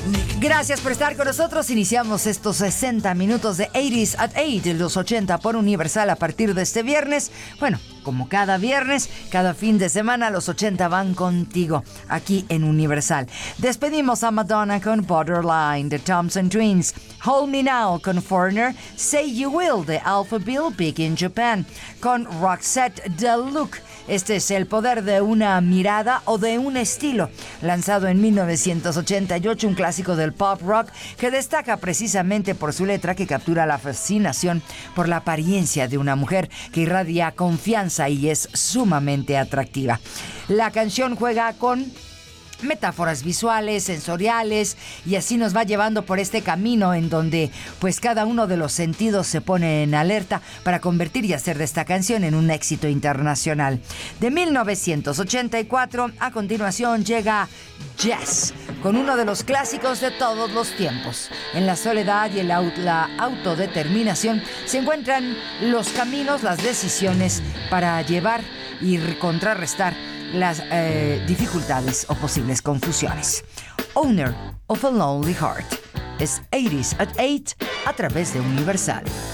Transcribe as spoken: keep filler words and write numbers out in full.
Gracias por estar con nosotros. Iniciamos estos sesenta minutos de ochenta at ocho, los ochenta por Universal a partir de este viernes. Bueno, como cada viernes, cada fin de semana, los ochenta van contigo aquí en Universal. Despedimos a Madonna con Borderline de Thompson Twins, Hold Me Now con Foreigner, Say You Will de Alpha Bill, Big in Japan, con Roxette The Look. Este es el poder de una mirada o de un estilo, lanzado en mil novecientos ochenta y ocho, un clásico del pop rock que destaca precisamente por su letra que captura la fascinación por la apariencia de una mujer que irradia confianza y es sumamente atractiva. La canción juega con metáforas visuales, sensoriales, y así nos va llevando por este camino en donde pues cada uno de los sentidos se pone en alerta para convertir y hacer de esta canción en un éxito internacional. De mil novecientos ochenta y cuatro, a continuación llega Jazz, con uno de los clásicos de todos los tiempos. En la soledad y en la, la autodeterminación se encuentran los caminos, las decisiones para llevar y contrarrestar las eh, dificultades o posibles confusiones. Owner of a Lonely Heart es ochenta at ocho a través de Universal.